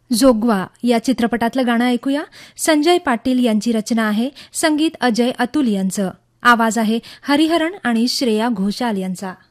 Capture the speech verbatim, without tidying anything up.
जोगवा या चित्रपटातलं गाणं ऐकूया. संजय पाटील यांची रचना आहे. संगीत अजय अतुल यांचं. आवाज आहे हरिहरन आणि श्रेया घोषाल यांचा.